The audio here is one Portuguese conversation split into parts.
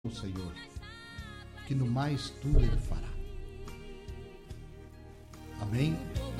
o Senhor, que no mais tudo Ele fará. Amém?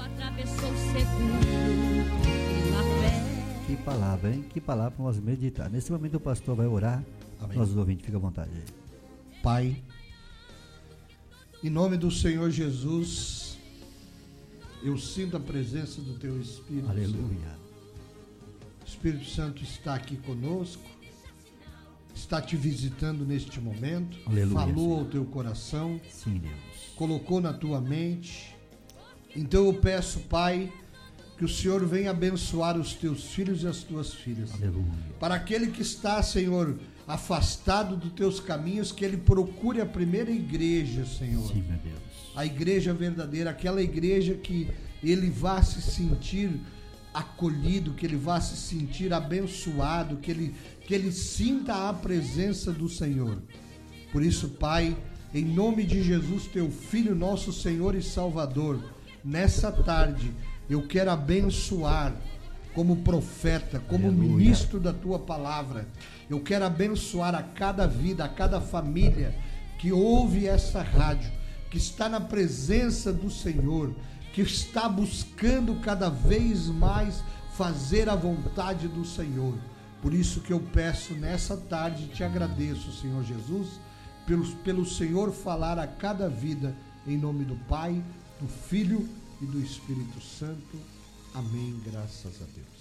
Que palavra, hein? Que palavra para nós meditar. Nesse momento o pastor vai orar. Amém. Nossos ouvintes, fica à vontade. Pai, em nome do Senhor Jesus, eu sinto a presença do Teu Espírito. Aleluia. O Espírito Santo está aqui conosco, está te visitando neste momento. Aleluia, falou Senhor. ao teu coração, Sim, Deus. colocou na tua mente. Então eu peço, Pai, que o Senhor venha abençoar os teus filhos e as tuas filhas. Aleluia. Para aquele que está, Senhor, afastado dos teus caminhos, que ele procure a primeira igreja, Senhor. Sim, meu Deus. A igreja verdadeira, aquela igreja que ele vá se sentir acolhido, que ele vá se sentir abençoado, que ele sinta a presença do Senhor. Por isso, Pai, em nome de Jesus, teu Filho, nosso Senhor e Salvador, nessa tarde eu quero abençoar como profeta, como Aleluia. ministro da tua palavra. Eu quero abençoar a cada vida, a cada família que ouve essa rádio, que está na presença do Senhor, que está buscando cada vez mais fazer a vontade do Senhor. Por isso que eu peço nessa tarde, te agradeço, Senhor Jesus, pelo Senhor falar a cada vida, em nome do Pai, do Filho e do Espírito Santo. Amém, graças a Deus.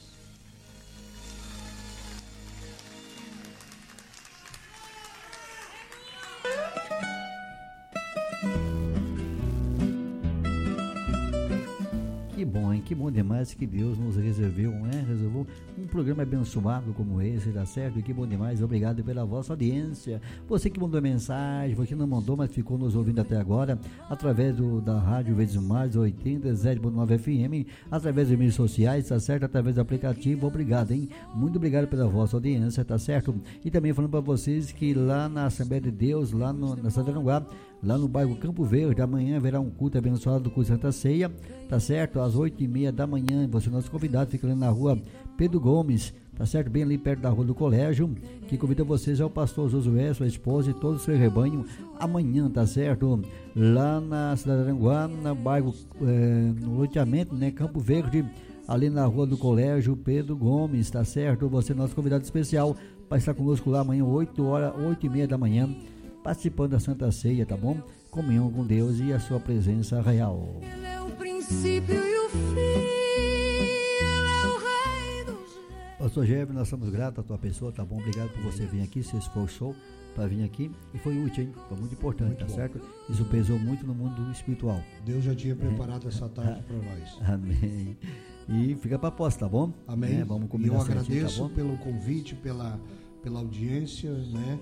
Que bom, hein? Que bom demais que Deus nos reservou, né? Reservou um programa abençoado como esse, tá certo? E que bom demais, obrigado pela vossa audiência. Você que mandou mensagem, você não mandou, mas ficou nos ouvindo até agora, através da Rádio Verdes Mais 87.9 FM, através das mídias sociais, tá certo? Através do aplicativo, obrigado, hein? Muito obrigado pela vossa audiência, tá certo? E também falando para vocês que lá na Assembleia de Deus, lá na Santaranguá, lá no bairro Campo Verde, amanhã haverá um culto abençoado do culto Santa Ceia, tá certo? Às 8h30 da manhã, você é nosso convidado, fica ali na rua Pedro Gomes, tá certo? Bem ali perto da rua do colégio. Que convida vocês é o pastor Josué, sua esposa e todo o seu rebanho, amanhã, tá certo? Lá na cidade de Aranguá, no bairro, no loteamento, né? Campo Verde, ali na rua do colégio Pedro Gomes, tá certo? Você é nosso convidado especial para estar conosco lá amanhã, 8h30 da manhã, participando da Santa Ceia, tá bom? Comunhão com Deus e a sua presença real. Ele é o princípio e o fim, ele é o rei dos reis. Pastor Gerber, nós somos gratos à tua pessoa, tá bom? Obrigado por você vir aqui, se esforçou para vir aqui e foi útil, hein? Foi muito importante, Muito tá bom. certo? Isso pesou muito no mundo espiritual. Deus já tinha preparado essa tarde para nós. Amém. E fica para posse, tá bom? Amém. Vamos E combinar eu certinho, agradeço tá bom? pelo convite, pela audiência, né?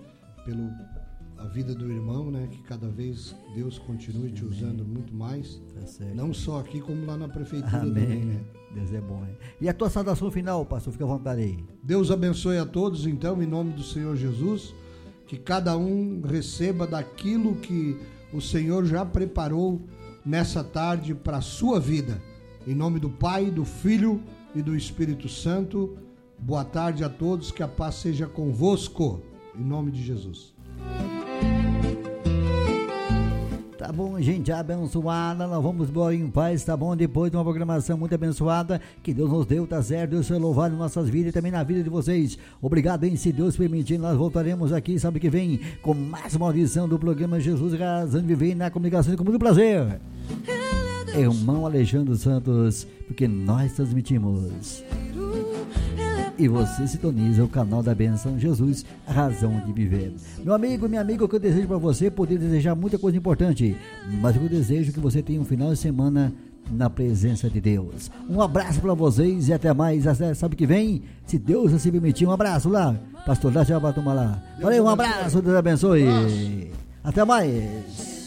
A vida do irmão, né? Que cada vez Deus continue te usando muito mais. Tá certo. Não só aqui, como lá na prefeitura Amém. também, né? Deus é bom, hein? E a tua saudação final, pastor, fica à vontade aí. Deus abençoe a todos, então, em nome do Senhor Jesus, que cada um receba daquilo que o Senhor já preparou nessa tarde para a sua vida. Em nome do Pai, do Filho e do Espírito Santo. Boa tarde a todos, que a paz seja convosco, em nome de Jesus. Tá bom, gente abençoada, nós vamos embora em paz, tá bom? Depois de uma programação muito abençoada que Deus nos deu, tá certo? Deus seja louvado em nossas vidas e também na vida de vocês. Obrigado, hein? Se Deus permitir, nós voltaremos aqui, sabe que vem, com mais uma audição do programa Jesus Razão de Viver na comunicação com muito prazer. Irmão Alexandre Santos, porque nós transmitimos. E você sintoniza o canal da Benção Jesus, a razão de viver. Meu amigo, minha amiga, o que eu desejo para você, poder desejar muita coisa importante, mas eu desejo que você tenha um final de semana na presença de Deus. Um abraço para vocês e até mais. Sabe que vem? Se Deus assim permitir, um abraço lá. Pastor, dá tchau para tomar lá. Valeu, um abraço, Deus abençoe. Até mais.